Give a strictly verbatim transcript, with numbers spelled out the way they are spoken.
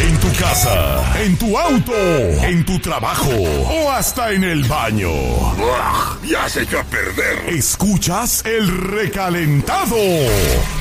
En tu casa, en tu auto, en tu trabajo o hasta en el baño. ¡Buah! ¡Ya se echó a perder! Escuchas El Recalentado.